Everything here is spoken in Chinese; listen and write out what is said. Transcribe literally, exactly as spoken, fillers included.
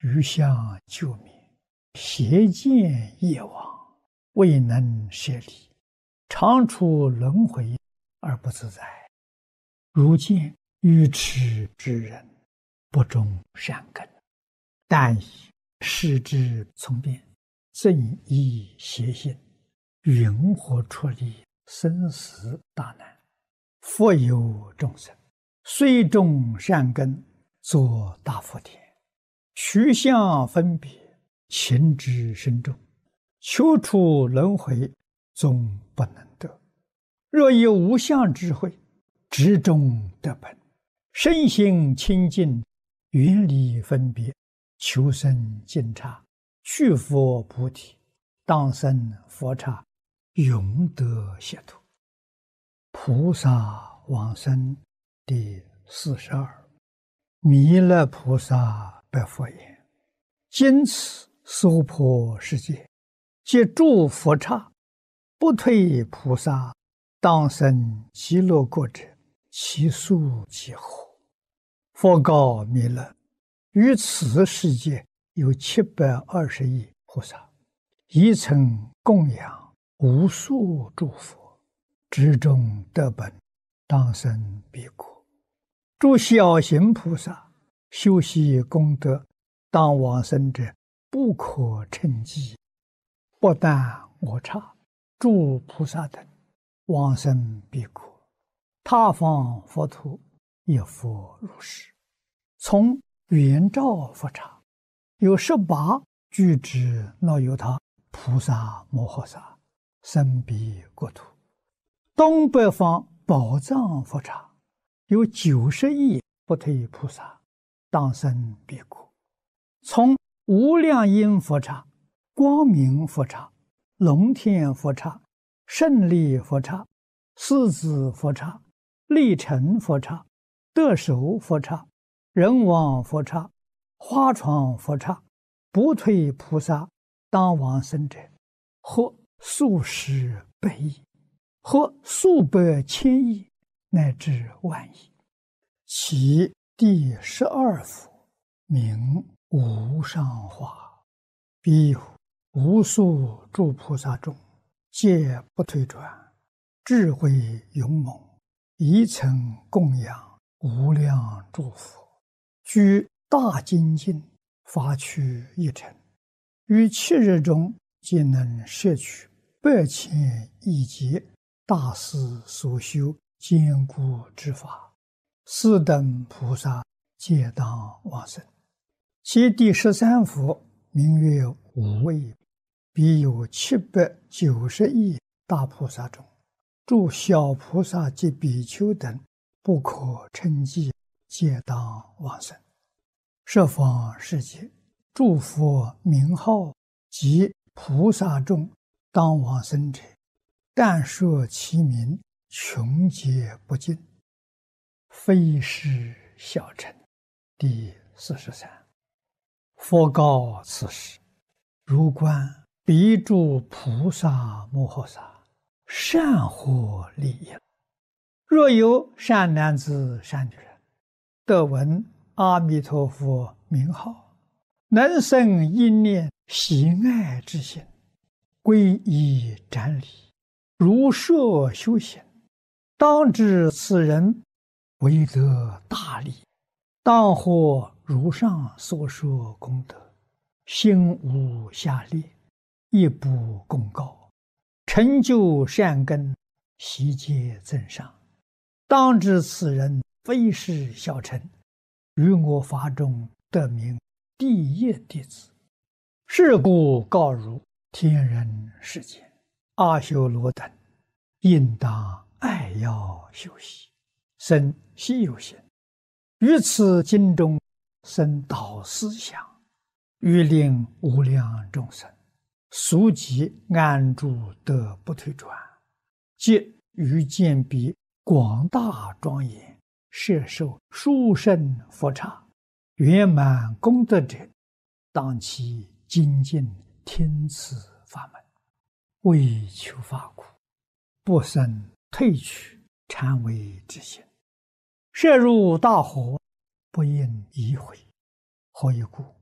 余相救灭，邪见业往，未能舍离，常处轮回而不自在。如见愚痴之人，不种善根，但以视之从变，正依邪性，云何出离生死大难？复有众生，虽种善根，作大福田，取相分别，情之深重，求出轮回，终不能得。若有无相智慧，执中得本，身心清净，远离分别，求生净刹，去佛菩提，当生佛刹，永得解脱。菩萨往生第四十二。弥勒菩萨白佛言：今此娑婆世界，皆诸佛刹，不退菩萨，当生极乐国者，其数几何？佛告弥勒：于此世界有七百二十亿菩萨，一曾供养无数诸佛，执中得本，当生彼国。诸小行菩萨修习功德，当往生者不可称计。不但我刹，诸菩萨等往生彼国，他方佛土亦复如是。从圆照佛刹有十八具之那由他菩萨摩诃萨生彼国土。东北方宝藏佛刹有九十亿不退菩萨，当生彼国。从无量音佛刹、光明佛刹、龙天佛刹、胜利佛刹、狮子佛刹、力成佛刹、得手佛刹、人王佛刹、花床佛刹，不退菩萨当往生者，或数十百亿，或数百千亿，乃至万亿。其第十二佛名无上化，彼有无数诸菩萨中，皆不退转，智慧勇猛，一曾供养无量诸佛，居大精进，发趣一尘，于七日中皆能摄取百千亿劫大师所修坚固之法，斯等菩萨皆当往生。其第十三佛名曰无畏，彼有七百九十亿大菩萨中，诸小菩萨及比丘等不可称计，皆当往生。十方世界诸佛名号及菩萨众当往生者，但说其名，穷劫不尽，非是小乘。第四十三。佛告此时：如观彼诸菩萨摩诃萨，善获利益。若有善男子善女人，得闻阿弥陀佛名号，能生一念喜爱之心，皈依瞻礼，如设修行，当知此人为得大利，当获如上所说功德，心无下劣，亦不共高，成就善根，悉皆增上。当知此人非是小乘，于我法中得名第一弟子。是故告汝天人世间阿修罗等，应当爱要修习，生希有心，于此经中生导思想，欲令无量众生速即安住得不退转，即于见彼广大庄严，摄受殊胜佛刹，圆满功德者，当其精进听此法门，为求法苦，不生退去禅为之心，摄入大火，不应移回。何以故？